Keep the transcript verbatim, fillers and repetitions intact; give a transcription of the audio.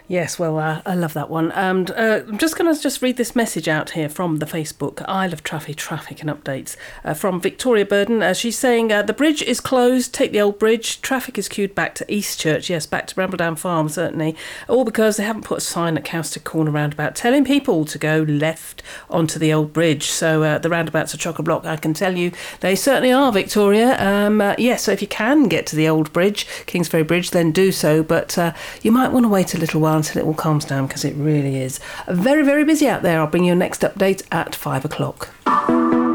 Yes, well, uh, I love that one. And uh, I'm just going to just read this message out here from the Facebook, Isle of Traffic, Traffic and Updates, uh, from Victoria Burden. Uh, she's saying, uh, the bridge is closed, take the old bridge. Traffic is queued back to Eastchurch, yes, back to Brambledown Farm, certainly. All because they haven't put a sign at Cowster Corner roundabout telling people to go left onto the old bridge. So uh, the roundabouts are chock-a-block, I can tell you. They certainly are, Victoria. Um, uh, yes, so if you can get to the old bridge, Kingsbury Bridge, then do so. But uh, you might want to wait a little while until it all calms down, because it really is very, very busy out there. I'll bring you a next update at five o'clock.